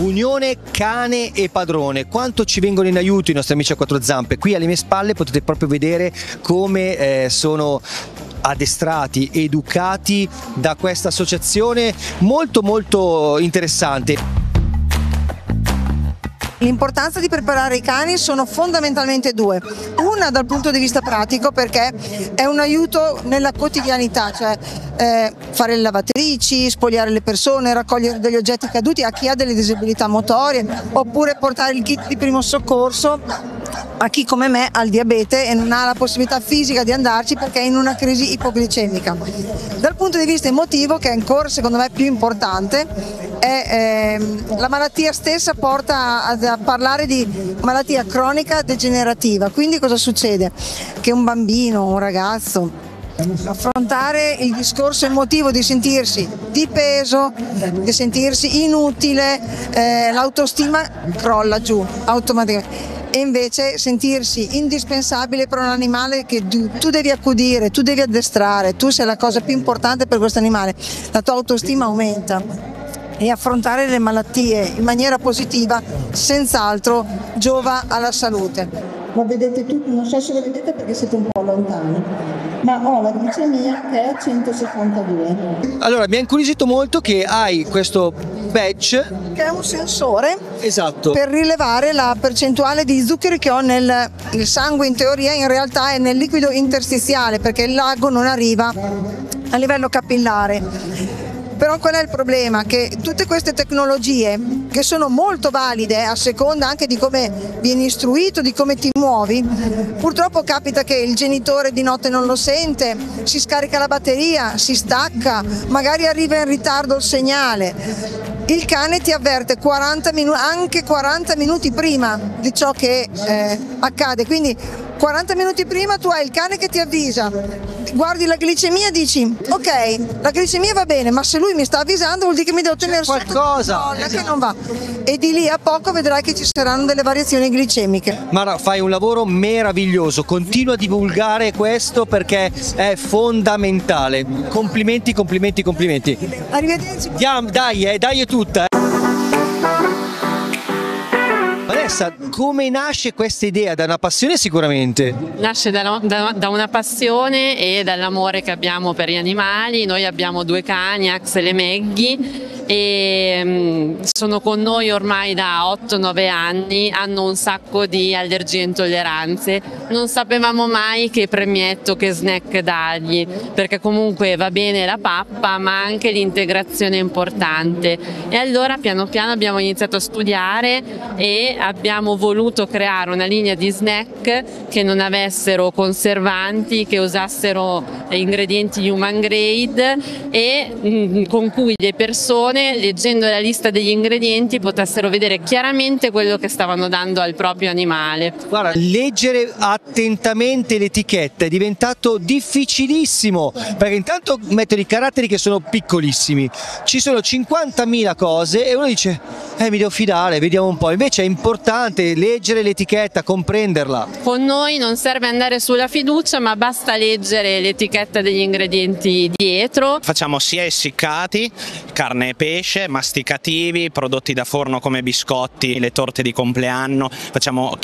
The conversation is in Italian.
l'unione cane e padrone. Quanto ci vengono in aiuto i nostri amici a quattro zampe. Qui alle mie spalle potete proprio vedere come sono addestrati, educati da questa associazione molto interessante. L'importanza di preparare i cani sono fondamentalmente due. Una dal punto di vista pratico, perché è un aiuto nella quotidianità, cioè fare le lavatrici, spogliare le persone, raccogliere degli oggetti caduti a chi ha delle disabilità motorie, oppure portare il kit di primo soccorso a chi come me ha il diabete e non ha la possibilità fisica di andarci perché è in una crisi ipoglicemica. Dal punto di vista emotivo, che è ancora secondo me più importante, la malattia stessa porta a parlare di malattia cronica degenerativa. Quindi cosa succede? Che un bambino, un ragazzo, affrontare il discorso emotivo di sentirsi di peso, di sentirsi inutile, l'autostima crolla giù automaticamente. E invece sentirsi indispensabile per un animale che tu devi accudire, tu devi addestrare, tu sei la cosa più importante per questo animale, la tua autostima aumenta. E affrontare le malattie in maniera positiva senz'altro giova alla salute. Lo vedete tutti, non so se lo vedete perché siete un po' lontani, ma ho la glicemia che è a 172. Allora, mi ha incuriosito molto che hai questo badge, che è un sensore, esatto, per rilevare la percentuale di zuccheri che ho nel sangue. In teoria, in realtà è nel liquido interstiziale, perché il lago non arriva a livello capillare. Però qual è il problema? Che tutte queste tecnologie, che sono molto valide a seconda anche di come vieni istruito, di come ti muovi, purtroppo capita che il genitore di notte non lo sente, si scarica la batteria, si stacca, magari arriva in ritardo il segnale. Il cane ti avverte 40 minuti, anche 40 minuti prima di ciò che accade, quindi 40 minuti prima tu hai il cane che ti avvisa, guardi la glicemia e dici ok, la glicemia va bene, ma se lui mi sta avvisando vuol dire che mi devo tenere qualcosa che non va, e di lì a poco vedrai che ci saranno delle variazioni glicemiche. Mara, fai un lavoro meraviglioso, continua a divulgare questo perché è fondamentale. Complimenti. Arrivederci. Dai è tutta. Vanessa, come nasce questa idea? Da una passione sicuramente? Nasce da una passione e dall'amore che abbiamo per gli animali. Noi abbiamo due cani, Axel e Maggie, e sono con noi ormai da 8-9 anni, hanno un sacco di allergie e intolleranze. Non sapevamo mai che premietto, che snack dargli, perché comunque va bene la pappa ma anche l'integrazione è importante. E allora piano piano abbiamo iniziato a studiare e abbiamo voluto creare una linea di snack che non avessero conservanti, che usassero ingredienti human grade e con cui le persone, leggendo la lista degli ingredienti, potessero vedere chiaramente quello che stavano dando al proprio animale. Guarda, leggere attentamente l'etichetta è diventato difficilissimo, perché intanto mettono i caratteri che sono piccolissimi, ci sono 50.000 cose e uno dice mi devo fidare, vediamo un po'. Invece è importante leggere l'etichetta, comprenderla. Con noi non serve andare sulla fiducia, ma basta leggere l'etichetta degli ingredienti dietro. Facciamo sia essiccati, carne e pesce, masticativi, prodotti da forno come biscotti, le torte di compleanno, facciamo